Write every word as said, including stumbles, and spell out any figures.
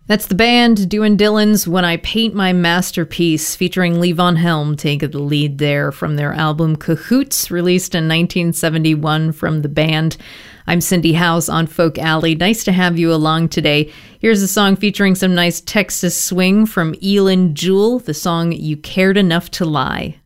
That's the band doing Dylan's When I Paint My Masterpiece, featuring Levon Helm taking the lead there from their album Cahoots, released in nineteen seventy-one from the band. I'm Cindy House on Folk Alley. Nice to have you along today. Here's a song featuring some nice Texas swing from Elin Jewell, the song You Cared Enough to Lie.